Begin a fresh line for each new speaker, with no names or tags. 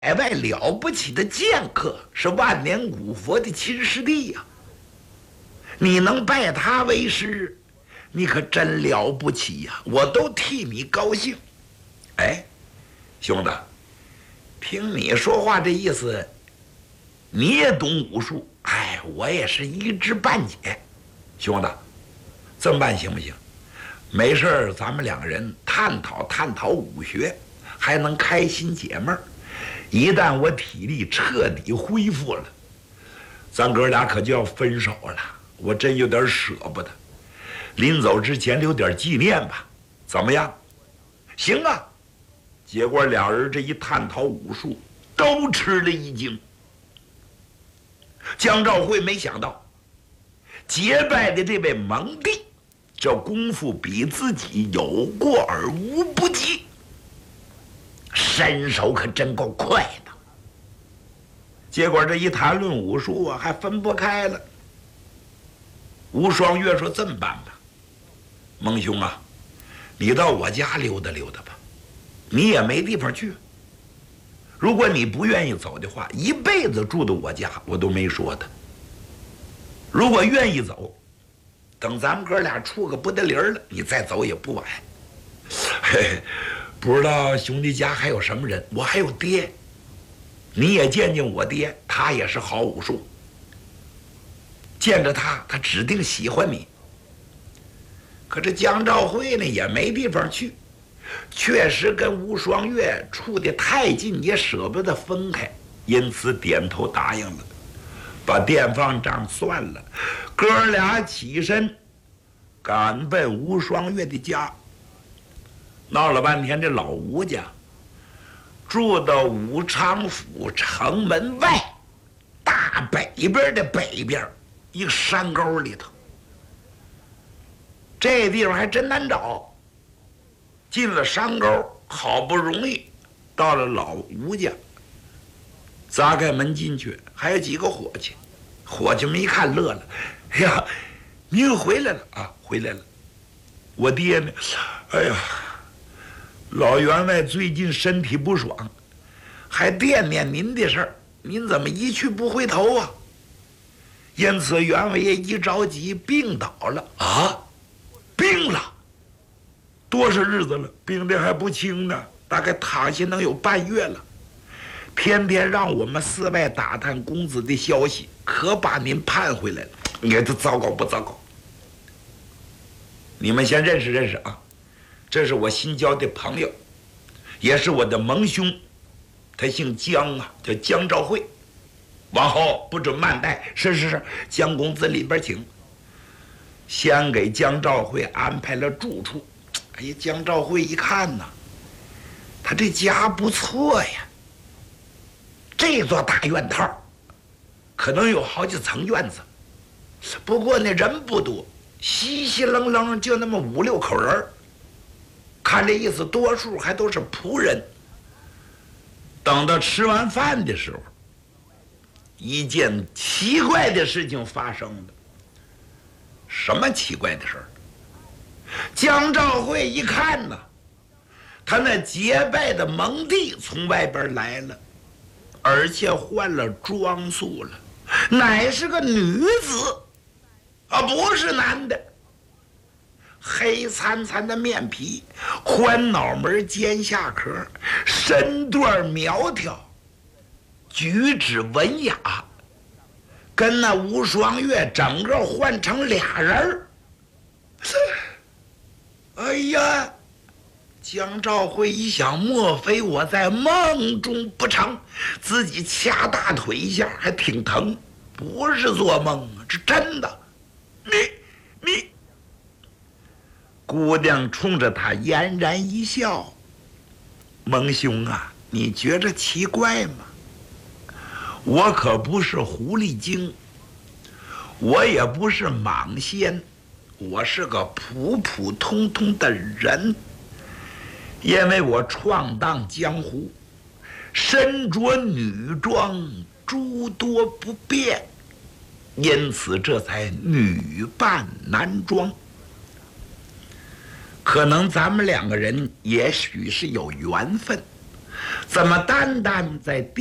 外了不起的剑客，是万年古佛的亲师弟呀。你能拜他为师，你可真了不起呀！我都替你高兴。哎，兄弟，听你说话这意思，你也懂武术？哎，我也是一知半解。兄弟，这么办行不行？没事儿，咱们两个人探讨探讨武学，还能开心解闷儿。一旦我体力彻底恢复了，咱哥俩可就要分手了。我真有点舍不得，临走之前留点纪念吧，怎么样？行啊！结果俩人这一探讨武术，都吃了一惊。江兆辉没想到，结拜的这位蒙弟，这功夫比自己有过而无不及，身手可真够快的。结果这一谈论武术啊，还分不开了。吴双月说：“这么办吧，蒙兄啊，你到我家溜达溜达吧，你也没地方去。如果你不愿意走的话，一辈子住到我家我都没说的。如果愿意走，等咱们哥俩处个不得理儿了，你再走也不晚。嘿嘿，不知道兄弟家还有什么人？我还有爹，你也见见我爹，他也是好武术。见着他，他指定喜欢你。可这江兆辉呢，也没地方去，确实跟吴双月处得太近，也舍不得分开，因此点头答应了，把店放账算了。哥俩起身赶奔吴双月的家。闹了半天，这老吴家住到武昌府城门外大北边的北边一个山沟里头。这地方还真难找。进了山沟，好不容易到了老吴家，砸开门进去，还有几个伙计。伙计们一看乐了：“哎呀，您回来了啊！回来了。我爹呢？哎呀，老员外最近身体不爽，还惦念您的事儿，您怎么一去不回头啊？因此员外爷一着急病倒了啊！病了，多少日子了？病得还不轻呢，大概躺下能有半月了。天天让我们四外打探公子的消息，可把您盼回来了。你看这糟糕不糟糕？你们先认识认识啊，这是我新交的朋友，也是我的盟兄，他姓江啊，叫江兆辉。往后不准慢待，是，江公子里边请。先给江兆辉安排了住处。哎呀，江兆辉一看呐，他这家不错呀，这座大院套可能有好几层院子，不过那人不多，稀稀楞楞就那么5、6口人，看这意思多数还都是仆人。等到吃完饭的时候，一件奇怪的事情发生了。什么奇怪的事儿？江兆辉一看呢，他那结拜的蒙弟从外边来了，而且换了装束了，乃是个女子啊，不是男的。黑惨惨的面皮，宽脑门，尖下壳，身段苗条，举止文雅，跟那吴双月整个换成俩人儿。哎呀，江兆辉一想，莫非我在梦中不成？自己掐大腿一下，还挺疼，不是做梦啊，是真的。你，姑娘冲着他嫣然一笑：“蒙兄啊，你觉着奇怪吗？我可不是狐狸精，我也不是蟒仙，我是个普普通通的人。因为我闯荡江湖，身着女装，诸多不便，因此这才女扮男装。可能咱们两个人也许是有缘分， 怎么单单在